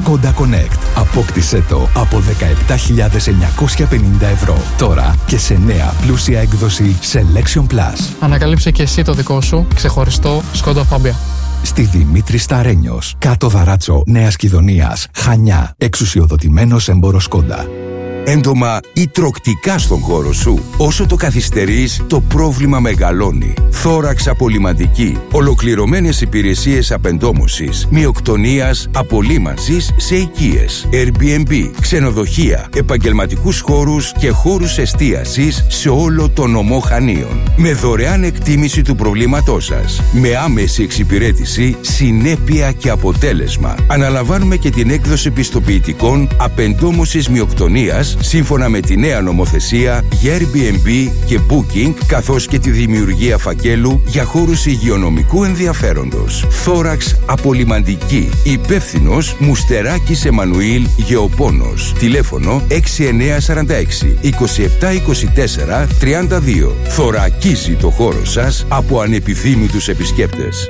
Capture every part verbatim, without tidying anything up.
Skoda Connect. Απόκτησέ το από δεκαεπτά χιλιάδες εννιακόσια πενήντα ευρώ. Τώρα και σε νέα πλούσια έκδοση Selection Plus. Ανακαλύψε και εσύ το δικό σου ξεχωριστό Skoda Fabia. Στη Δημήτρη Σταρένιος, κάτω Δαράτσο, Νέας Κιδωνίας, Χανιά. Εξουσιοδοτημένος έμπορος Skoda. Έντομα ή τροκτικά στον χώρο σου. Όσο το καθυστερείς, το πρόβλημα μεγαλώνει. Θώραξ απολυμαντική. Ολοκληρωμένες υπηρεσίες απεντόμωσης, μυοκτονίας, απολύμανσης σε οικίες, Airbnb, ξενοδοχεία, επαγγελματικούς χώρους και χώρους εστίασης σε όλο το νομό Χανίων. Με δωρεάν εκτίμηση του προβλήματός σας. Με άμεση εξυπηρέτηση, συνέπεια και αποτέλεσμα. Αναλαμβάνουμε και την έκδοση πιστοποιητικών απεντόμωσης μυοκτονίας σύμφωνα με τη νέα νομοθεσία για Airbnb και Booking, καθώς και τη δημιουργία φακέλου για χώρους υγειονομικού ενδιαφέροντος. Θώραξ απολυμαντική. Υπεύθυνος Μουστεράκης Εμμανουήλ Γεωπόνος. Τηλέφωνο έξι εννιά τέσσερα έξι είκοσι επτά είκοσι τέσσερα τριάντα δύο. Θωρακίζει το χώρο σας από ανεπιθύμητους επισκέπτες.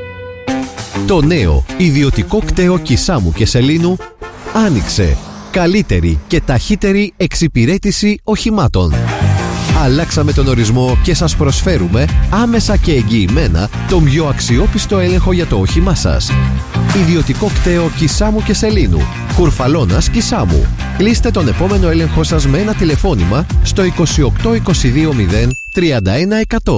Το νέο ιδιωτικό κτέο Κισάμου και Σελήνου άνοιξε. Καλύτερη και ταχύτερη εξυπηρέτηση οχημάτων. Αλλάξαμε τον ορισμό και σας προσφέρουμε άμεσα και εγγυημένα τον πιο αξιόπιστο έλεγχο για το όχημά σας. Ιδιωτικό κτέο Κισάμου και Σελήνου, Κουρφαλώνας Κισάμου. Κλείστε τον επόμενο έλεγχο σας με ένα τηλεφώνημα στο είκοσι οκτώ είκοσι δύο μηδέν τριάντα ένα εκατό.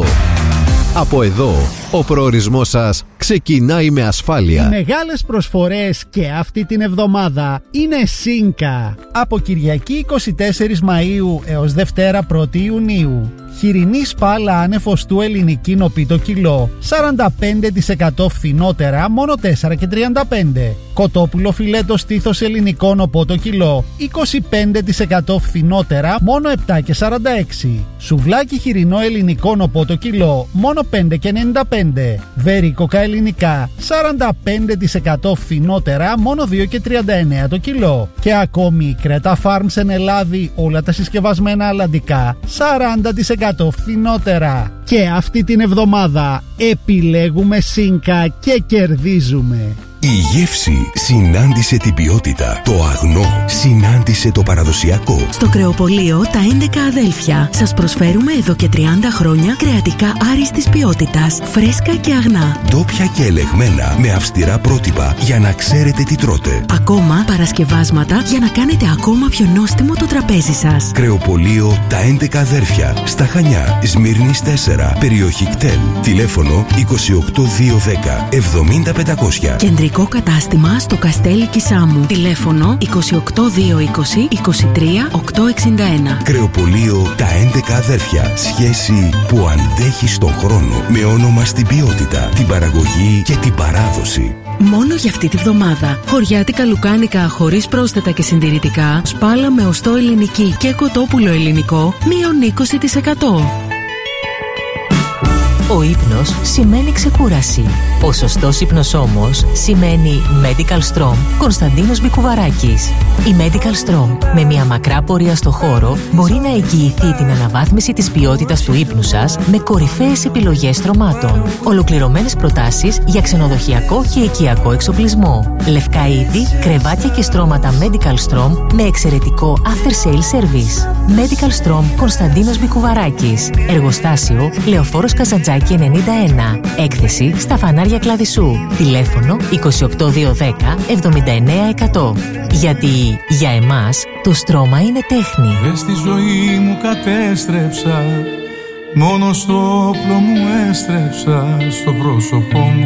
Από εδώ, ο προορισμός σας ξεκινάει με ασφάλεια. Οι μεγάλες προσφορές και αυτή την εβδομάδα είναι Σίνκα. Από Κυριακή εικοστή τέταρτη Μαΐου έως Δευτέρα πρώτη Ιουνίου. Χοιρινή σπάλα άνεφοστού ελληνική νοπή το κιλό, σαράντα πέντε τοις εκατό φθηνότερα, μόνο τέσσερα και τριάντα πέντε. Κοτόπουλο φιλέτο στήθος ελληνικό νοπό το κιλό, είκοσι πέντε τοις εκατό φθηνότερα, μόνο επτά και σαράντα έξι. Σουβλάκι χοιρινό ελληνικό νοπό το κιλό, μόνο πέντε και ενενήντα πέντε. Βερίκοκα ελληνικά, σαράντα πέντε τοις εκατό φθηνότερα, μόνο δύο και τριάντα εννέα το κιλό. Και ακόμη Κρέτα Farms εν Ελλάδη, όλα τα συσκευασμένα αλλαντικά, σαράντα τοις εκατό φθηνότερα. Και αυτή την εβδομάδα επιλέγουμε Σίνκα και κερδίζουμε. Η γεύση συνάντησε την ποιότητα. Το αγνό συνάντησε το παραδοσιακό. Στο Κρεοπωλείο τα έντεκα αδέλφια σας προσφέρουμε εδώ και τριάντα χρόνια κρεατικά άριστης ποιότητας, φρέσκα και αγνά. Ντόπια και ελεγμένα με αυστηρά πρότυπα για να ξέρετε τι τρώτε. Ακόμα παρασκευάσματα για να κάνετε ακόμα πιο νόστιμο το τραπέζι σας. Κρεοπωλείο τα έντεκα αδέρφια στα Χανιά, Σμύρνης τέσσερα, περιοχή ΚΤΕΛ. Τηλέφωνο είκοσι οκτώ διακόσια δέκα εβδομήντα πεντακόσια. Κεντρικό κατάστημα στο Καστέλι Κισάμου. Τηλέφωνο είκοσι οκτώ διακόσια είκοσι είκοσι τρία οκτακόσια εξήντα ένα. Κρεοπωλείο τα έντεκα αδέρφια. Σχέση που αντέχει στον χρόνο. Με όνομα στην ποιότητα, την παραγωγή και την παράδοση. Μόνο για αυτή τη βδομάδα. Χωριάτικα λουκάνικα χωρίς πρόσθετα και συντηρητικά, σπάλα με οστό ελληνική και κοτόπουλο ελληνικό, μείον είκοσι τοις εκατό. Ο ύπνος σημαίνει ξεκούραση. Ο σωστός ύπνος όμως σημαίνει Medical Strom Κωνσταντίνος Μπικουβαράκης. Η Medical Strom με μια μακρά πορεία στο χώρο μπορεί να εγγυηθεί την αναβάθμιση της ποιότητας του ύπνου σας με κορυφαίες επιλογές στρωμάτων. Ολοκληρωμένες προτάσεις για ξενοδοχειακό και οικιακό εξοπλισμό. Λευκά είδη, κρεβάτια και στρώματα Medical Strom με εξαιρετικό after sale service. Medical Strom Κωνσταντίνος Μπικουβαράκης. Εργοστάσιο Λεωφόρος Καζαντζάκη ενενήντα ένα. Έκθεση στα φανάρια Κλαδισσού. Τηλέφωνο είκοσι οκτώ διακόσια δέκα εβδομήντα εννέα εκατό. Γιατί για εμάς το στρώμα είναι τέχνη. Μες στη ζωή μου κατέστρεψα, μόνο στο όπλο μου έστρεψα, στο πρόσωπό μου